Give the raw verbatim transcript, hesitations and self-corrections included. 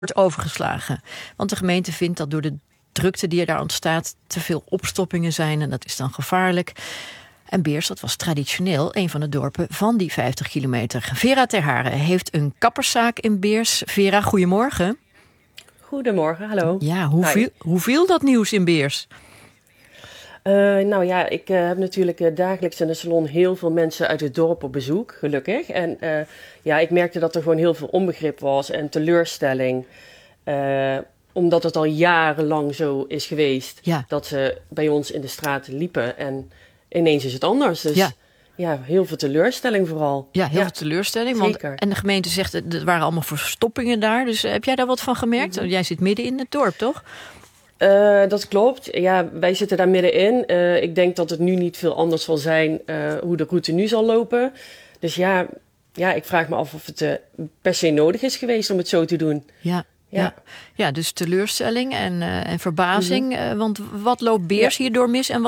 wordt overgeslagen. Want de gemeente vindt dat door de drukte die er daar ontstaat te veel opstoppingen zijn en dat is dan gevaarlijk. En Beers, dat was traditioneel een van de dorpen van die vijftig kilometer. Vera Ter Haren heeft een kapperszaak in Beers. Vera, goedemorgen. Goedemorgen, hallo. Ja, hoe viel, hoe viel dat nieuws in Beers? Uh, nou ja, ik uh, heb natuurlijk uh, dagelijks in de salon heel veel mensen uit het dorp op bezoek, gelukkig. En uh, ja, ik merkte dat er gewoon heel veel onbegrip was en teleurstelling. Uh, omdat het al jarenlang zo is geweest ja. dat ze bij ons in de straat liepen en ineens is het anders. Dus ja, ja heel veel teleurstelling vooral. Ja, heel ja. veel teleurstelling. Want, en de gemeente zegt, er waren allemaal verstoppingen daar. Dus uh, heb jij daar wat van gemerkt? Mm-hmm. Jij zit midden in het dorp, toch? Uh, dat klopt. Ja, wij zitten daar middenin. Uh, ik denk dat het nu niet veel anders zal zijn uh, hoe de route nu zal lopen. Dus ja, ja, ik vraag me af of het uh, per se nodig is geweest om het zo te doen. Ja. Ja. Ja, ja, dus teleurstelling en, uh, en verbazing. Mm-hmm. Uh, want wat loopt Beers ja. hierdoor mis en wat